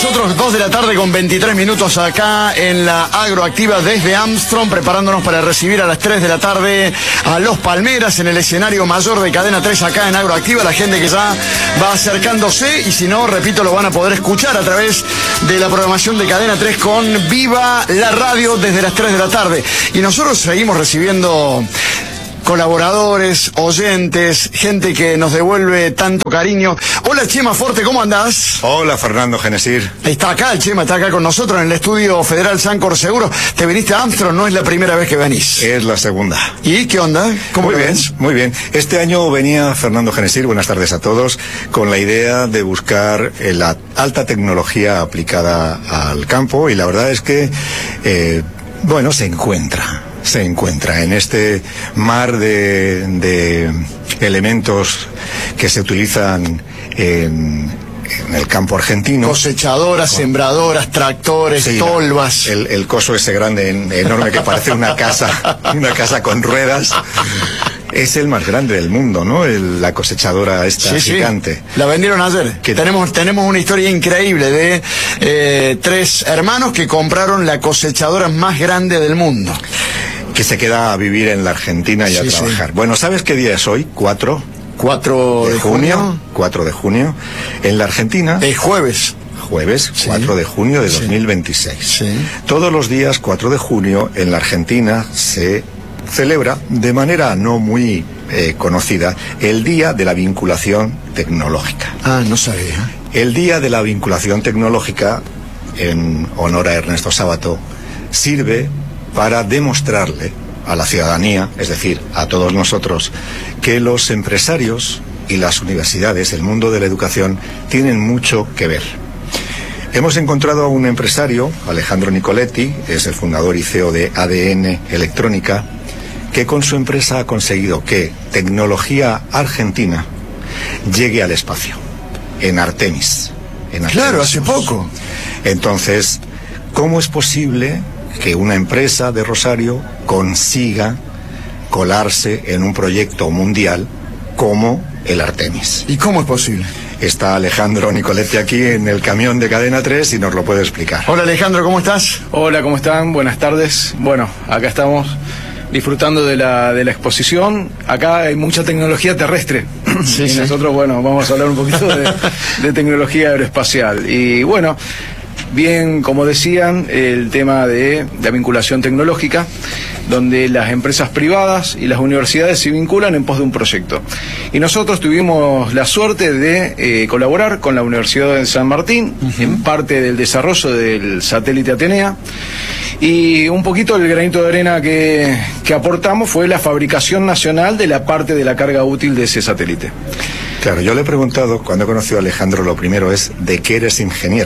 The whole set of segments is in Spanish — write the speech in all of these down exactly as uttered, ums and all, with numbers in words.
nosotros, dos de la tarde con veintitrés minutos acá en la Agroactiva desde Armstrong, preparándonos para recibir a las tres de la tarde a Los Palmeras en el escenario mayor de Cadena tres acá en Agroactiva. La gente que ya va acercándose y si no, repito, lo van a poder escuchar a través de la programación de Cadena tres con Viva la Radio desde las tres de la tarde. Y nosotros seguimos recibiendo colaboradores, oyentes, gente que nos devuelve tanto cariño. Hola Chema Forte, ¿cómo andás? Hola Fernando Genesir. Está acá el Chema, está acá con nosotros en el estudio Federal Sancor Seguro. Te viniste a Armstrong, no es la primera vez que venís. Es la segunda. ¿Y qué onda? ¿Cómo muy lo bien, ves? Muy bien. Este año venía Fernando Genesir, buenas tardes a todos, con la idea de buscar eh, la alta tecnología aplicada al campo y la verdad es que, eh, bueno, se encuentra. se encuentra en este mar de, de elementos que se utilizan en, en el campo argentino. Cosechadoras, Con... sembradoras, tractores, sí, tolvas. El, el coso ese grande, enorme, que parece una casa, una casa con ruedas. Es el más grande del mundo, ¿no? El, la cosechadora esta sí, gigante. Sí. La vendieron ayer. Que tenemos, tenemos una historia increíble de eh, tres hermanos que compraron la cosechadora más grande del mundo. Que se queda a vivir en la Argentina y sí, a trabajar. Sí. Bueno, ¿sabes qué día es hoy? Cuatro. Cuatro de junio. Cuatro de junio. En la Argentina. Es jueves. Jueves, sí. cuatro de junio de dos mil veintiséis. Sí. Todos los días, cuatro de junio, en la Argentina se celebra de manera no muy eh, conocida el Día de la Vinculación Tecnológica. Ah, no sabía. El Día de la Vinculación Tecnológica, en honor a Ernesto Sábato, sirve para demostrarle a la ciudadanía, es decir, a todos nosotros, que los empresarios y las universidades, el mundo de la educación, tienen mucho que ver. Hemos encontrado a un empresario, Alejandro Nicoletti, es el fundador y C E O de A D N Electrónica, que con su empresa ha conseguido que tecnología argentina llegue al espacio, en Artemis. En Artemis. Claro, hace poco. Entonces, ¿cómo es posible que una empresa de Rosario consiga colarse en un proyecto mundial como el Artemis? ¿Y cómo es posible? Está Alejandro Nicoletti aquí en el camión de Cadena tres y nos lo puede explicar. Hola Alejandro, ¿cómo estás? Hola, ¿cómo están? Buenas tardes. Bueno, acá estamos disfrutando de la, de la exposición. Acá hay mucha tecnología terrestre. Sí, y sí. Nosotros, bueno, vamos a hablar un poquito de, de tecnología aeroespacial. Y bueno, bien, como decían, el tema de la vinculación tecnológica, donde las empresas privadas y las universidades se vinculan en pos de un proyecto. Y nosotros tuvimos la suerte de eh, colaborar con la Universidad de San Martín, uh-huh. en parte del desarrollo del satélite Atenea, y un poquito el granito de arena que, que aportamos fue la fabricación nacional de la parte de la carga útil de ese satélite. Claro, yo le he preguntado, cuando he conocido a Alejandro, lo primero es, ¿de qué eres ingeniero?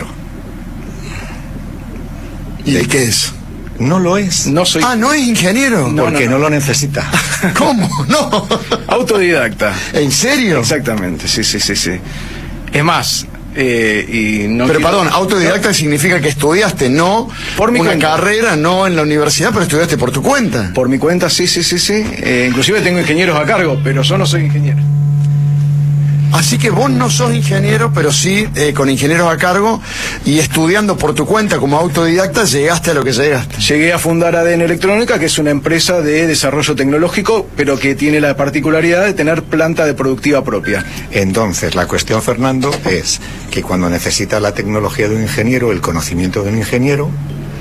¿Y de qué es? No lo es. No soy... Ah, ¿no es ingeniero? No, porque no, no. no lo necesita. ¿Cómo? No. Autodidacta. ¿En serio? Exactamente, sí, sí, sí, sí. Es más, eh, y no Pero quiero... perdón, autodidacta no. significa que estudiaste, no por mi una cuenta. carrera, no en la universidad, pero estudiaste por tu cuenta. Por mi cuenta, sí, sí, sí, sí. Eh, inclusive tengo ingenieros a cargo, pero yo no soy ingeniero. Así que vos no sos ingeniero, pero sí eh, con ingenieros a cargo y estudiando por tu cuenta como autodidacta llegaste a lo que llegaste. Llegué a fundar A D N Electrónica, que es una empresa de desarrollo tecnológico, pero que tiene la particularidad de tener planta de productiva propia. Entonces, la cuestión, Fernando, es que cuando necesitas la tecnología de un ingeniero, el conocimiento de un ingeniero,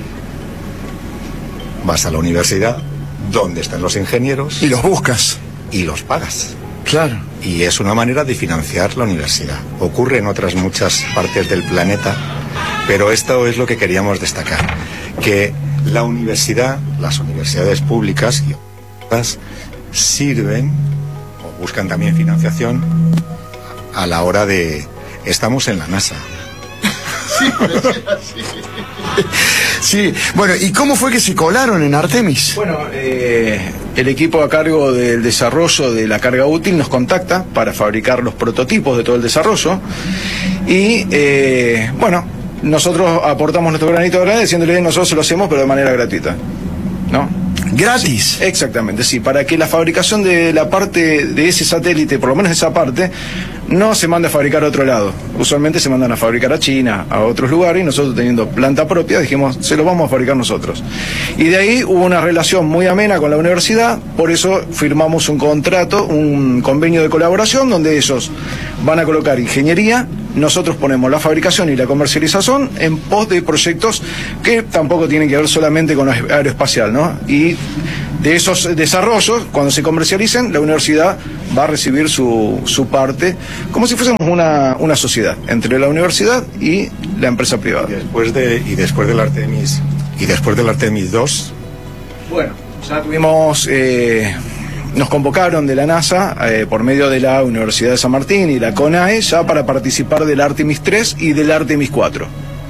vas a la universidad, donde están los ingenieros... Y los buscas. Y los pagas. Claro. Y es una manera de financiar la universidad. Ocurre en otras muchas partes del planeta, pero esto es lo que queríamos destacar, que la universidad, las universidades públicas y otras sirven o buscan también financiación a la hora de... Estamos en la NASA. Sí, sí. Sí, bueno, ¿y cómo fue que se colaron en Artemis? Bueno, eh, el equipo a cargo del desarrollo de la carga útil nos contacta para fabricar los prototipos de todo el desarrollo y, eh, bueno, nosotros aportamos nuestro granito de arena diciéndole nosotros se lo hacemos pero de manera gratuita, ¿no? ¿Gratis? Sí, exactamente, sí, para que la fabricación de la parte de ese satélite, por lo menos esa parte, no se mande a fabricar a otro lado. Usualmente se mandan a fabricar a China, a otros lugares, y nosotros, teniendo planta propia, dijimos, se lo vamos a fabricar nosotros. Y de ahí hubo una relación muy amena con la universidad, por eso firmamos un contrato, un convenio de colaboración, donde ellos van a colocar ingeniería, nosotros ponemos la fabricación y la comercialización en pos de proyectos que tampoco tienen que ver solamente con lo aeroespacial, ¿no? Y de esos desarrollos, cuando se comercialicen, la universidad va a recibir su, su parte, como si fuésemos una, una sociedad entre la universidad y la empresa privada. Y después, de, y después del Artemis y después del Artemis dos, bueno, ya tuvimos... Eh, Nos convocaron de la NASA eh, por medio de la Universidad de San Martín y la CONAE ya para participar del Artemis tres y del Artemis cuatro.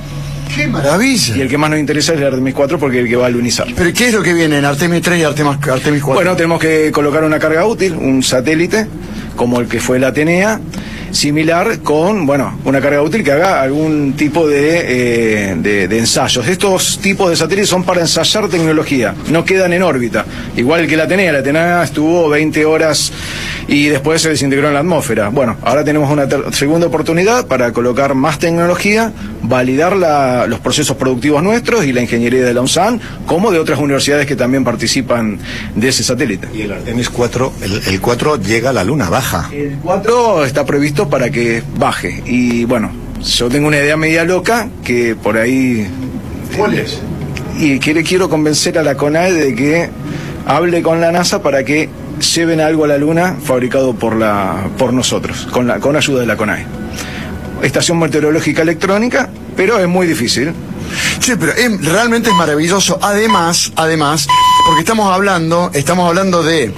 ¡Qué maravilla! Y el que más nos interesa es el Artemis cuatro porque es el que va a lunizar. ¿Pero qué es lo que viene en Artemis tres y Artemis, Artemis cuatro? Bueno, tenemos que colocar una carga útil, un satélite, como el que fue la Atenea, similar con, bueno, una carga útil que haga algún tipo de, eh, de, de ensayos. Estos tipos de satélites son para ensayar tecnología, no quedan en órbita. Igual que la Atenea, la Atenea estuvo veinte horas y después se desintegró en la atmósfera. Bueno, ahora tenemos una segunda oportunidad para colocar más tecnología, validar la, los procesos productivos nuestros y la ingeniería de la UNSAN, como de otras universidades que también participan de ese satélite. Y el Artemis cuatro, el, el cuatro llega a la Luna, baja. El cuatro está previsto para que baje. Y bueno, yo tengo una idea media loca que por ahí... ¿Cuál es? Y que le quiero convencer a la CONAE de que hable con la NASA para que lleven algo a la Luna fabricado por la por nosotros, con la con ayuda de la CONAE. Estación meteorológica electrónica, pero es muy difícil. Sí, pero es, realmente es maravilloso. Además, además, porque estamos hablando, estamos hablando de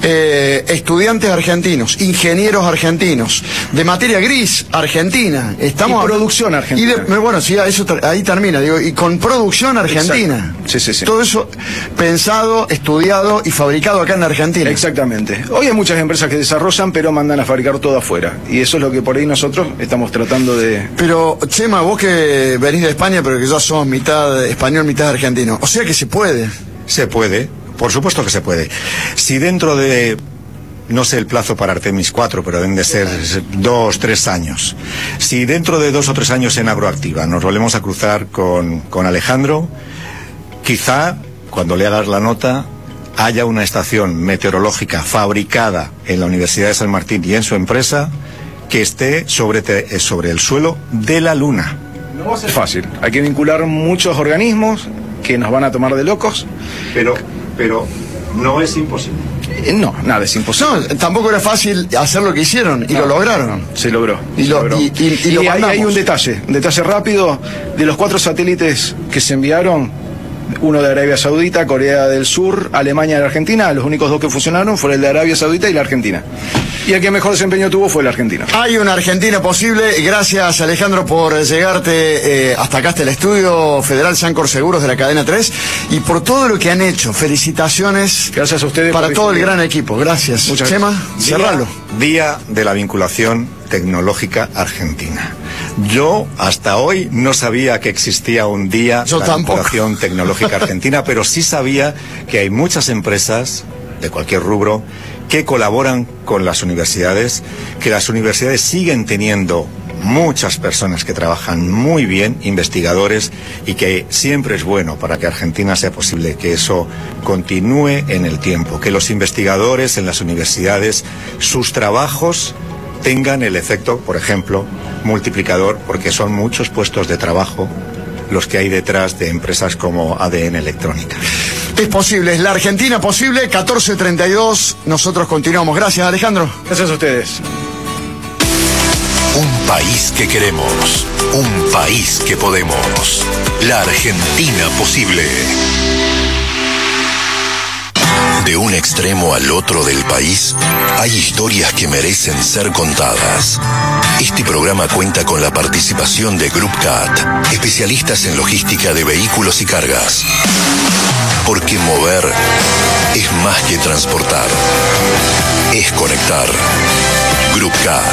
eh, estudiantes argentinos, ingenieros argentinos, de materia gris argentina. Estamos y producción argentina. Y de, bueno, sí, eso ahí termina, digo, y con producción argentina. Exacto. Sí, sí, sí. Todo eso pensado, estudiado y fabricado acá en la Argentina. Exactamente. Hoy hay muchas empresas que desarrollan, pero mandan a fabricar todo afuera. Y eso es lo que por ahí nosotros estamos tratando de... Pero, Chema, vos que venís de España, pero que ya sos mitad español, mitad argentino. O sea que se puede. Se puede, por supuesto que se puede. Si dentro de, no sé el plazo para Artemis cuatro, pero deben de ser dos, tres años. Si dentro de dos o tres años en Agroactiva nos volvemos a cruzar con, con Alejandro, quizá cuando le hagas la nota haya una estación meteorológica fabricada en la Universidad de San Martín y en su empresa que esté sobre, te, sobre el suelo de la Luna. No va a ser fácil. Hay que vincular muchos organismos que nos van a tomar de locos. Pero, pero no es imposible. Eh, no, nada es imposible. No, tampoco era fácil hacer lo que hicieron y no, lo lograron. Se logró. Y, se lo, logró. y, y, y, y lo hay, mandamos. hay un detalle, un detalle rápido. De los cuatro satélites que se enviaron, uno de Arabia Saudita, Corea del Sur, Alemania y Argentina, los únicos dos que funcionaron fueron el de Arabia Saudita y la Argentina. Y el que mejor desempeño tuvo fue la Argentina. Hay una Argentina posible. Gracias, Alejandro, por llegarte eh, hasta acá, hasta el estudio Federal Sancor Seguros de la cadena tres y por todo lo que han hecho. Felicitaciones. Gracias a ustedes para por todo el visitar. gran equipo. Gracias. Muchas Chema, gracias. cerralo. Día de la vinculación tecnológica argentina. Yo hasta hoy no sabía que existía un día Yo de la tampoco. vinculación tecnológica argentina, pero sí sabía que hay muchas empresas de cualquier rubro que colaboran con las universidades, que las universidades siguen teniendo muchas personas que trabajan muy bien, investigadores, y que siempre es bueno para que Argentina sea posible que eso continúe en el tiempo, que los investigadores en las universidades, sus trabajos tengan el efecto, por ejemplo, multiplicador, porque son muchos puestos de trabajo los que hay detrás de empresas como A D N Electrónica. Es posible, es la Argentina posible, catorce treinta y dos. Nosotros continuamos. Gracias, Alejandro. Gracias a ustedes. Un país que queremos, un país que podemos. La Argentina posible. De un extremo al otro del país, hay historias que merecen ser contadas. Este programa cuenta con la participación de Group Cat, especialistas en logística de vehículos y cargas. Porque mover es más que transportar, es conectar. Group Cat.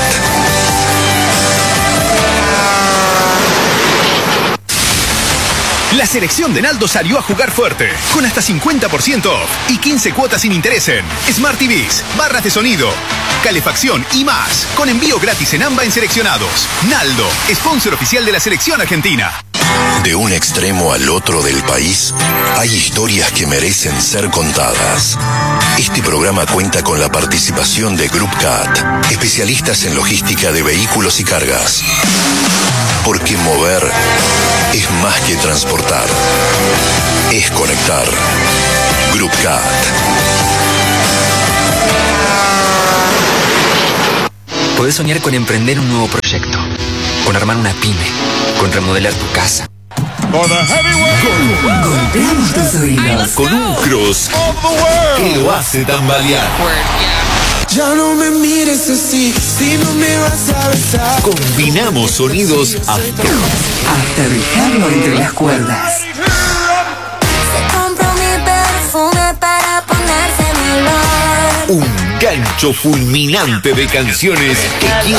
La selección de Naldo salió a jugar fuerte, con hasta cincuenta por ciento off y quince cuotas sin interés en Smart T Vs, barras de sonido, calefacción y más, con envío gratis en AMBA en seleccionados. Naldo, sponsor oficial de la selección argentina. De un extremo al otro del país, hay historias que merecen ser contadas. Este programa cuenta con la participación de Group Cat, especialistas en logística de vehículos y cargas. Porque mover es más que transportar, es conectar. Group Cat. Podés soñar con emprender un nuevo proyecto, con armar una pyme, con remodelar tu casa. Golpeamos tus oídos con un cross que lo hace tambalear. Ya no me mires así, si no me vas a besar. Combinamos sonidos after. Hasta dejarlo entre las cuerdas. Se compró mi perfume para ponerse mi olor. Un gancho fulminante de canciones que quieren